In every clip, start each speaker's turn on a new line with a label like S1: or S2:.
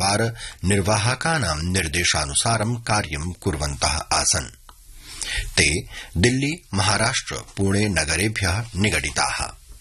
S1: व्यापार निर्वाहकानां निर्देशानुसारं कार्यं कुर्वन्तः आसन्। ते दिल्ली, महाराष्ट्र, पुणे नगरेभ्यः निगडिताः।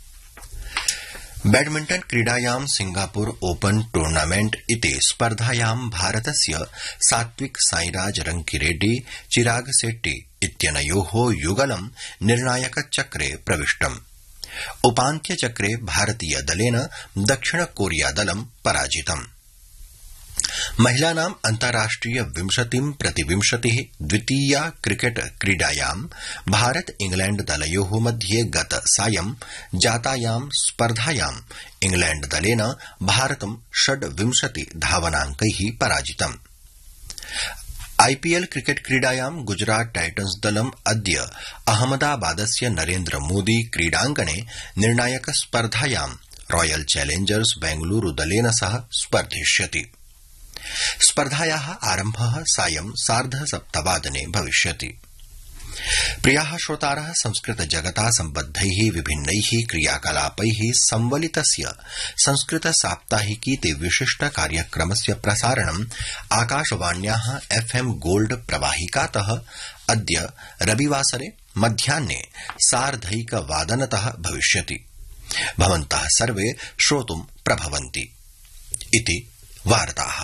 S1: बैडमिंटन क्रीडायां सिंगापुर ओपन टूर्नामेंट इति स्पर्धायां भारतस्य सात्विक साईराज रंकीरेड्डी चिराग शेट्टी इत्यनयोः युगलं निर्णायकचक्रे प्रविष्टम्। उपान्त्यचक्रे भारतीयदलेन दक्षिण कोरिया दलं पराजितम्। महिलानां अन्ताराष्ट्रिय 20-20 द्वितीया क्रिकेट क्रीडायां भारत इंग्लैंड दलयोः मध्ये गत सायं जातायां स्पर्धायां इंग्लैंड दलेन भारतं 26 धावनाङ्कैः पराजितम्। आईपीएल क्रिकेट क्रीडायां गुजरात टाइटन्स दलम् अद्य अहमदाबादस्य नरेन्द्र मोदी क्रीडाङ्गणे निर्णायक स्पर्धायां रॉयल चैलेंजर्स बेंगलुरू दलेन सह स्पर्धिष्यति। स्पर्धायाः आरम्भः सायं 7:30 भविष्यति। प्रियाः श्रोतारः, संस्कृत जगता सम्बद्धैः विभिन्नैः क्रियाकलापैः संवलितस्य संस्कृत साप्ताहिकीति विशिष्ट कार्यक्रमस्य प्रसारणम् आकाशवाण्याः FM गोल्ड प्रवाहिकातः अद्य रविवासरे मध्याह्ने 1:30 भविष्यति। भवन्तः सर्वे श्रोतुं प्रभवन्ति इति वार्ताः।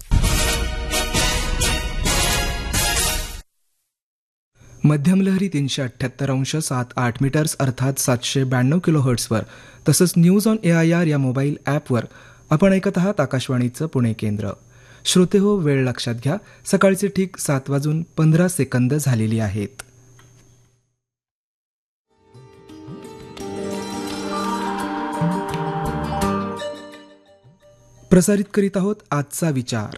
S2: मध्यमलहरी 378.78 मीटर्स अर्थात 792 किलोहर्ट्झवर तसंच न्यूज ऑन AIR या मोबाईल ॲपवर आपण ऐकत आहात आकाशवाणीचं पुणे केंद्र। श्रोते हो, वेळ लक्षात घ्या, सकाळचे ठीक 7:15 झालेली आहेत। प्रसारित करीत आहोत आजचा विचार।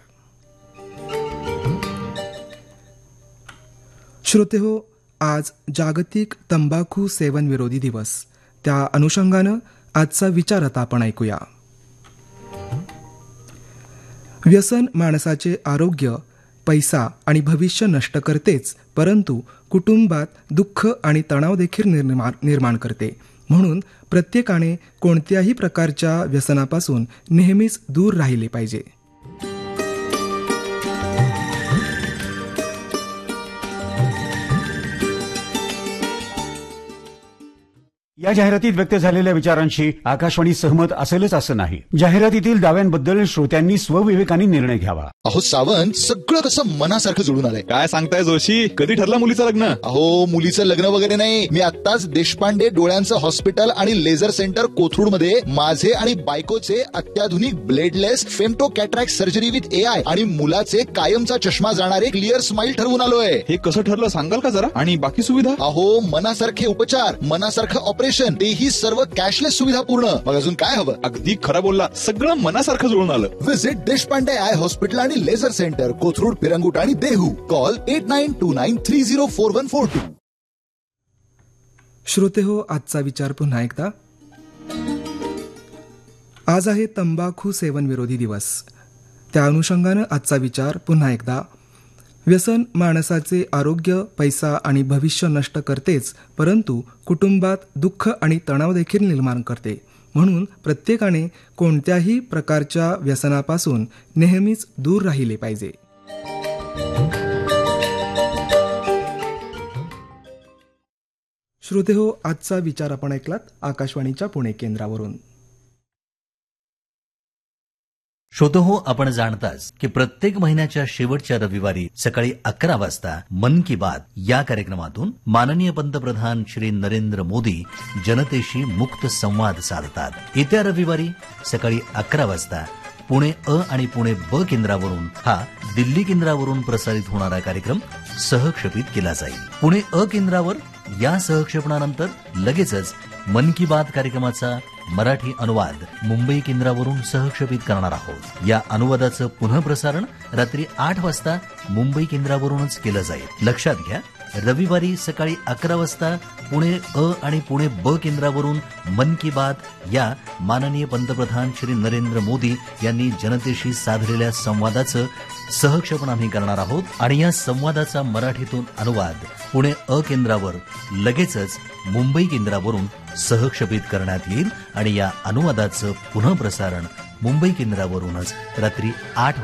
S2: श्रोते हो, आज जागतिक तंबाखू सेवन विरोधी दिवस, त्या अनुषंगानं आजचा विचार आता आपण ऐकूया। व्यसन माणसाचे आरोग्य, पैसा आणि भविष्य नष्ट करतेच, परंतु कुटुंबात दुःख आणि तणाव देखील निर्माण करते। म्हणून प्रत्येकाने कोणत्याही प्रकारच्या व्यसनापासून नेहमीच दूर राहिले पाहिजे।
S3: या जाहिरातीत व्यक्त झालेल्या विचारांशी आकाशवाणी सहमत असेलच असं नाही। जाहिरातीतील दाव्यांबद्दल श्रोत्यांनी स्वविवेकाने निर्णय घ्यावा।
S4: अहो सावंत, सगळं कसं मनासारखं जुळून आलंय।
S5: काय सांगताय जोशी, कधी ठरलं मुलीचं लग्न?
S4: अहो, मुलीचं लग्न वगैरे नाही, मी आत्ताच देशपांडे डोळ्यांचं हॉस्पिटल आणि लेझर सेंटर कोथरूड मध्ये माझे आणि बायकोचे अत्याधुनिक bladeless femto cataract surgery with AI आणि मुलाचे कायमचा चष्मा जाणारे क्लिअर स्माइल ठरवून आलोय।
S5: हे कसं ठरलं सांगाल का जरा? आणि बाकी सुविधा?
S4: अहो, मनासारखे उपचार, मनासारखं ऑपरेशन, तेही सर्व कॅशलेस सुविधा पूर्ण। मग अजून काय हवं?
S5: अगदी खरं बोलला, सगळं मनासारखं जुळून आलं।
S4: विजिट देशपांडे आय हॉस्पिटल आणि लेझर सेंटर कोथरूड, पिरंगुट आणि देहू। कॉल 8929304142।
S2: श्रोते हो, आजचा विचार पुन्हा एकदा। आज आहे तंबाखू सेवन विरोधी दिवस, त्या अनुषंगानं आजचा विचार पुन्हा एकदा। व्यसन माणसाचे आरोग्य, पैसा आणि भविष्य नष्ट करतेच, परंतु कुटुंबात दुःख आणि तणाव देखील निर्माण करते। म्हणून प्रत्येकाने कोणत्याही प्रकारच्या व्यसनापासून नेहमीच दूर राहिले पाहिजे। श्रोते हो, आजचा विचार आपण ऐकलात आकाशवाणीच्या पुणे केंद्रावरून।
S6: श्रोतो हो, आपण जाणताच की प्रत्येक महिन्याच्या शेवटच्या रविवारी सकाळी 11 वाजता मन की बात या कार्यक्रमातून माननीय पंतप्रधान श्री नरेंद्र मोदी जनतेशी मुक्त संवाद साधतात। येत्या रविवारी सकाळी 11 वाजता पुणे अ आणि पुणे ब केंद्रावरून हा दिल्ली केंद्रावरून प्रसारित होणारा कार्यक्रम सहक्षेपित केला जाईल। पुणे अ केंद्रावर या सहक्षेपणानंतर लगेचच मन की बात कार्यक्रमाचा मराठी अनुवाद मुंबई केंद्रावरून सहक्षेपित करणार आहोत। या अनुवादाचं पुनःप्रसारण रात्री 8 वाजता मुंबई केंद्रावरूनच केलं जाईल। लक्षात घ्या, रविवारी सकाळी 11 वाजता पुणे अ आणि पुणे ब केंद्रावरून मन की बात या माननीय पंतप्रधान श्री नरेंद्र मोदी यांनी जनतेशी साधलेल्या संवादाचं सहक्षेपण आम्ही करणार आहोत आणि या संवादाचा मराठीतून अनुवाद पुणे अ केंद्रावर लगेचच मुंबई केंद्रावरून सहक्षेपित करण्यात येईल आणि या अनुवादाचं पुनःप्रसारण मुंबई केंद्रावरूनच रात्री 8